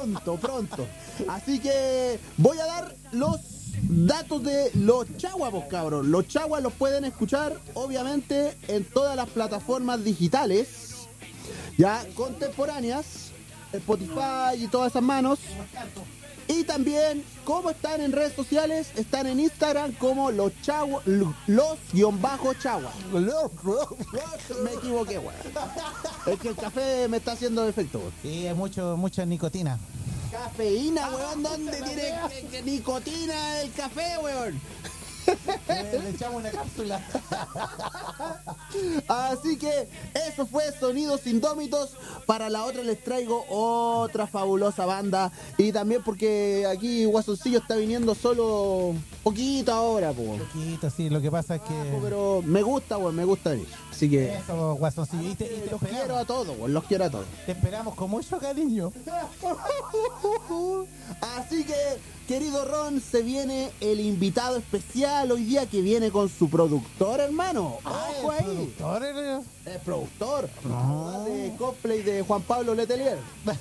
pronto. Así que voy a dar los datos de los Chaguas, pues, cabrón. Los Chaguas los pueden escuchar, obviamente, en todas las plataformas digitales, ya contemporáneas, Spotify y todas esas manos. Y también, como están en redes sociales, están en Instagram como los-chaguas. Me equivoqué, weón. Es que el café me está haciendo efecto, weón. Sí, es mucha nicotina. Cafeína, weón. ¿Dónde tiene nicotina el café, weón? Le echamos una cápsula. Así que eso fue Sonidos Indómitos. Para la otra les traigo otra fabulosa banda. Y también porque aquí Guasoncillo está viniendo solo poquito ahora, po. Poquito, sí, lo que pasa es que... Pero me gusta, weón, me gusta venir. Así que Eso, Guasoncillo, y te los quiero esperamos. a todos, weón, los quiero a todos. Te esperamos con mucho cariño. Así que, querido Ron, se viene el invitado especial hoy día que viene con su productor, hermano. Ojo ahí. Productor, Es productor. No. De cosplay de Juan Pablo Letelier.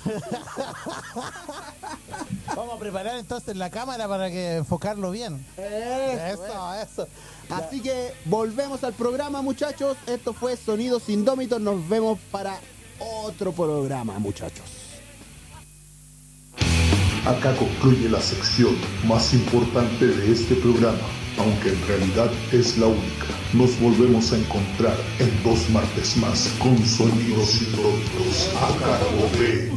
Vamos a preparar entonces la cámara para que enfocarlo bien. Eso. Así que volvemos al programa, muchachos. Esto fue Sonidos Indómitos. Nos vemos para otro programa, muchachos. Acá concluye la sección más importante de este programa, aunque en realidad es la única. Nos volvemos a encontrar en 2 martes más con Sonidos Indómitos a cargo de